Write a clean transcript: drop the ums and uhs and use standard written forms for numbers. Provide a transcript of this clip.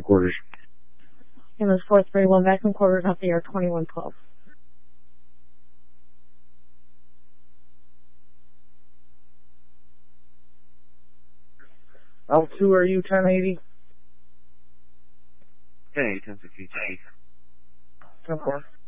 quarters. Ambulance 431, vacuum quarters off the air 2112. L2, are you 1080? 1080, 1060. 10-4.